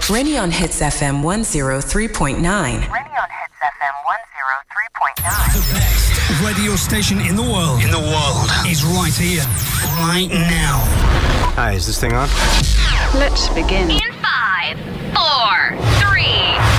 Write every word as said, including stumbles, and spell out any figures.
Rennie on Hits F M one oh three point nine. Rennie on Hits F M one oh three point nine. The best radio station in the world. In the world. Is right here. Right now. Hi, is this thing on? Let's begin. In five, four, three,